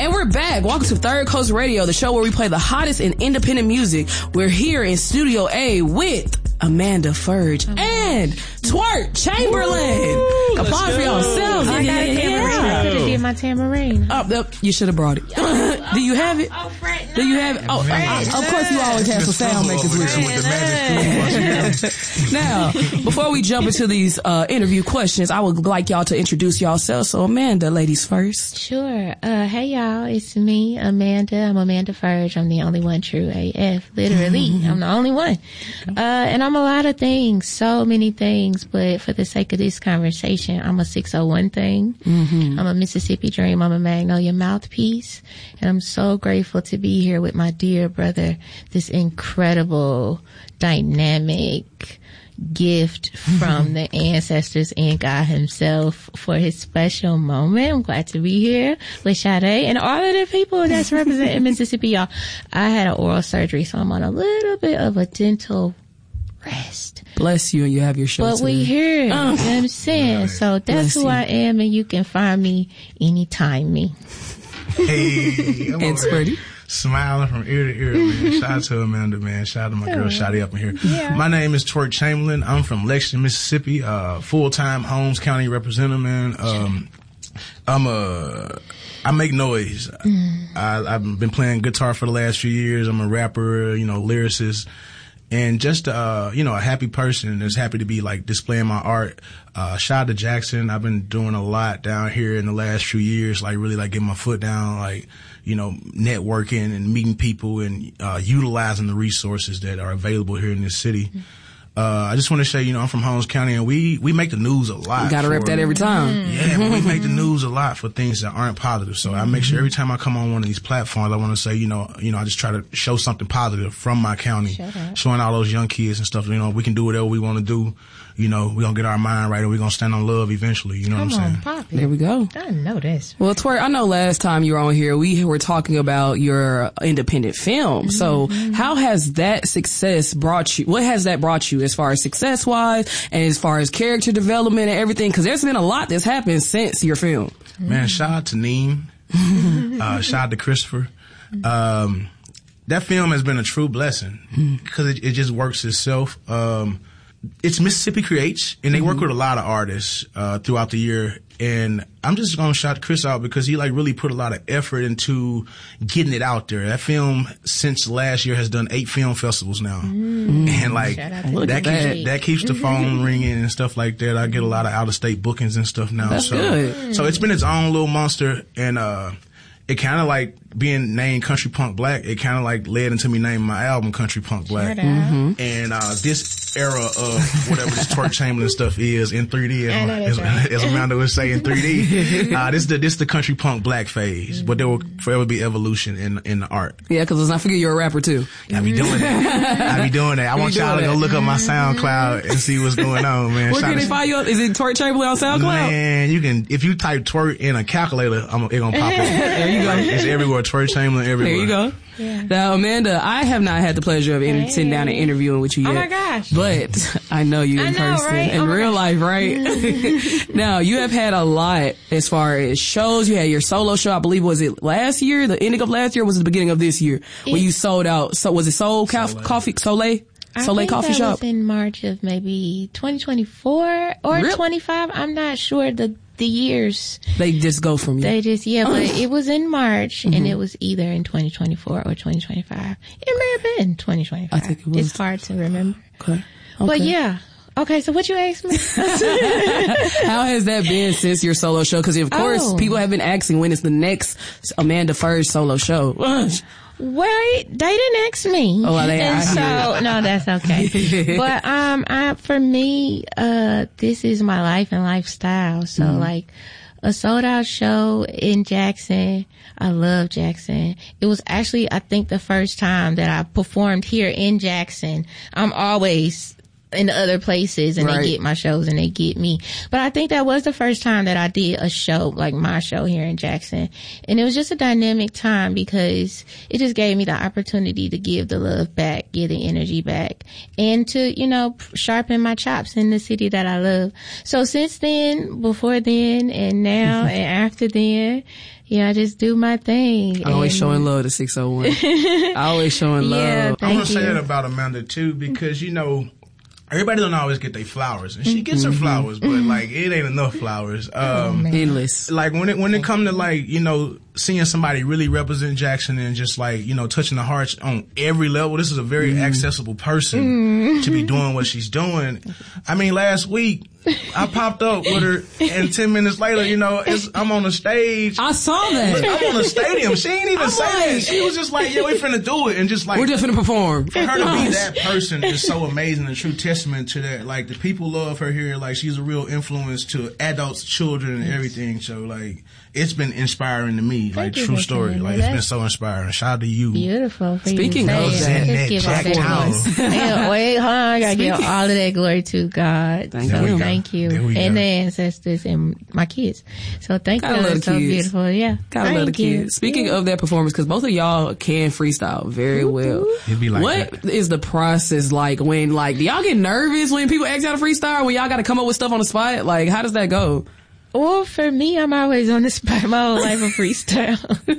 And we're back. Welcome to Third Coast Radio, the show where we play the hottest in independent music. We're here in Studio A with Amanda Ferge and Twerk Chamberlain. Applause for yourselves. I got a tambourine. I could have did my tambourine. You should have brought it. Do you have it? Do you have it? Of course you always have some sound makers with you. Now, before we jump into these interview questions, I would like y'all to introduce yourselves. So Amanda, ladies first. Sure. Hey y'all, it's me, Amanda. I'm Amanda Ferge. I'm the only one true AF. Literally, I'm the only one. And I'm a lot of things, so many things, but for the sake of this conversation, I'm a 601 thing. I'm a Mississippi Dream. I'm a Magnolia Mouthpiece. And I'm so grateful to be here with my dear brother, this incredible, dynamic gift from the ancestors and God himself for his special moment. I'm glad to be here with Sade and all of the people that's representing Mississippi, y'all. I had an oral surgery, so I'm on a little bit of a dental rest. Bless you, and you have your show But today. we here, you know what I'm saying? So that's who I am, and you can find me anytime me. Hey, I'm It's pretty. smiling from ear to ear, man. Shout out to Amanda, man. Shout out to my girl, Shotty up in here. Yeah. My name is Twerk Chamberlain. I'm from Lexington, Mississippi. Full-time Holmes County representative, man. I make noise. I've been playing guitar for the last few years. I'm a rapper, lyricist. And just, a happy person that's happy to be, displaying my art. Shout out to Jackson. I've been doing a lot down here in the last few years, really, getting my foot down, networking and meeting people and, utilizing the resources that are available here in this city. I just want to say, I'm from Holmes County, and we make the news a lot. You gotta rep that every time. Yeah, but we make the news a lot for things that aren't positive. So I make sure every time I come on one of these platforms, I want to say, I just try to show something positive from my county, showing all those young kids and stuff. We can do whatever we want to do. We're going to get our mind right, and we're going to stand on love eventually. You know what I'm saying? Poppy. There we go. I know this. Well, Twerk, I know last time you were on here, we were talking about your independent film. So how has that success brought you? What has that brought you as far as success-wise and as far as character development and everything? Because there's been a lot that's happened since your film. Man, shout out to Neem. Shout out to Christopher. That film has been a true blessing because it just works itself. It's Mississippi Creates, and they work with a lot of artists throughout the year. And I'm just going to shout Chris out because he really put a lot of effort into getting it out there. That film since last year has done 8 film festivals now. And that keeps the phone ringing and stuff like that. I get a lot of out of state bookings and stuff now. That's good. So it's been its own little monster, and it kind of being named Country Punk Black, it kind of led into me naming my album Country Punk Black. And this era of whatever this Twerk Chamberlain stuff is in 3D, as Amanda would say in 3D, this is the Country Punk Black phase. But there will forever be evolution in the art. Yeah, because let's not forget you're a rapper too. I be doing that. I want y'all to go look up my SoundCloud and see what's going on, man. Where can they find you? Is it Twerk Chamberlain on SoundCloud? Man, you can, if you type Twerk in a calculator, it's gonna pop up. There you go. It's everywhere. Twerk Chamberlain everywhere. There you go. Yeah. Now, Amanda, I have not had the pleasure of sitting down and interviewing with you yet. Oh my gosh. But I know you in person, right? in real life, right? Now, you have had a lot as far as shows. You had your solo show, I believe, was it last year? The ending of last year, or was it the beginning of this year? When you sold out, so was it Soleil Coffee Shop? Was in March of maybe 2024 or 25. I'm not sure the years. They just go from you. They just, but it was in March, and it was either in 2024 or 2025. It may have been 2025. I think it was. It's hard to remember. Okay. But yeah. Okay, so what you asked me? How has that been since your solo show? Because of course, people have been asking when is the next Amanda Ferge solo show. Well, they didn't ask me. Oh, no, that's okay. But for me, this is my life and lifestyle. So a sold out show in Jackson. I love Jackson. It was actually, I think, the first time that I performed here in Jackson. I'm always in other places and they get my shows and they get me. But I think that was the first time that I did a show, like my show here in Jackson. And it was just a dynamic time because it just gave me the opportunity to give the love back, give the energy back, and to, you know, sharpen my chops in the city that I love. So since then, before then, and now, and after then, I just do my thing. Always showing love to 601. Always showing love. I'm going to say that about Amanda, too, because, you know, everybody don't always get their flowers, and she gets her flowers, but like it ain't enough flowers. Endless. Like when it come to like, you know, seeing somebody really represent Jackson and just like, you know, touching the hearts on every level. This is a very accessible person to be doing what she's doing. I mean, last week I popped up with her, and 10 minutes later, you know, I'm on the stage. I saw that. I'm on the stadium. She ain't even say that. She was just like, yeah, we finna do it, and just like we're just finna perform. For her to be that person is so amazing, a true testament to that. Like the people love her here. Like she's a real influence to adults, children, and everything. So like it's been inspiring to me. Like true story. Like it's been so inspiring. Shout out to you. Beautiful. Speaking of that, Jack wait, hold on. I gotta give all of that glory to God. Thank you. And the ancestors and my kids. So thank you. That's so beautiful. Yeah. Gotta love the kids. Speaking of that performance, because both of y'all can freestyle very well. It'd be like what is the process like when, like, do y'all get nervous when people ask y'all to freestyle, when y'all gotta come up with stuff on the spot? Like, how does that go? Well, for me, I'm always on the spot my whole life of freestyle.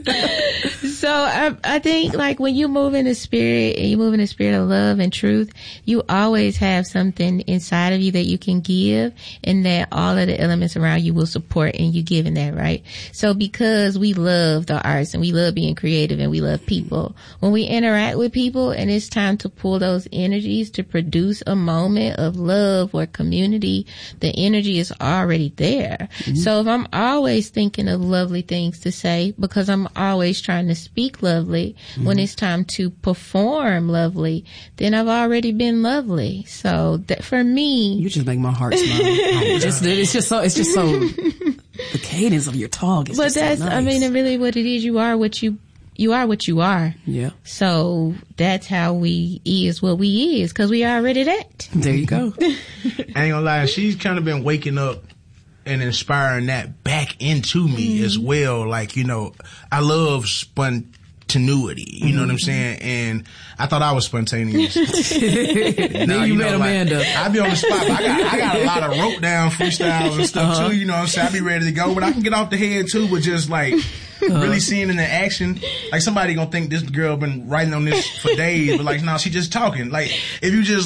So I think like when you move in the spirit and you move in the spirit of love and truth, you always have something inside of you that you can give, and that all of the elements around you will support, and you giving that, right? So because we love the arts and we love being creative and we love people, when we interact with people and it's time to pull those energies to produce a moment of love or community, the energy is already there. So if I'm always thinking of lovely things to say, because I'm always trying to speak lovely, when it's time to perform lovely, then I've already been lovely. So that for me, you just make my heart smile. It's just so the cadence of your talk is. But that's, so nice. I mean, really, what it is, you are what you are what you are. Yeah. So that's how we is what we is, because we already that. There you go. I ain't gonna lie, she's kind of been waking up and inspiring that back into me as well. Like, you know, I love spontaneity. You know what I'm saying? And I thought I was spontaneous. Then you met Amanda. Like, I be on the spot, but I got a lot of rope down freestyles and stuff too. You know what I'm saying? I be ready to go, but I can get off the head too with just like really seeing in the action. Like somebody gonna think this girl been writing on this for days, but like, no, she just talking. Like if you just